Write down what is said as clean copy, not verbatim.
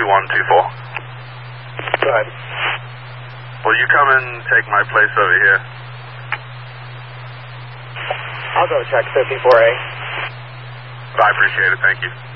2124. Go ahead. Will you come and take my place over here? I'll go check 54A. I appreciate it, thank you.